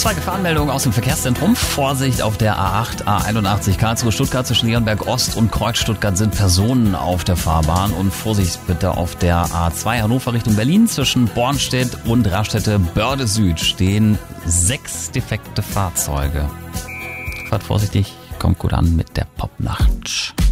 2 Gefahrenmeldungen aus dem Verkehrszentrum. Vorsicht auf der A8, A81 Karlsruhe, Stuttgart zwischen Leonberg Ost und Kreuz Stuttgart sind Personen auf der Fahrbahn. Und Vorsicht bitte auf der A2 Hannover Richtung Berlin zwischen Bornstedt und Raststätte Börde Süd stehen 6 defekte Fahrzeuge. Fahrt vorsichtig, kommt gut an mit der Popnacht.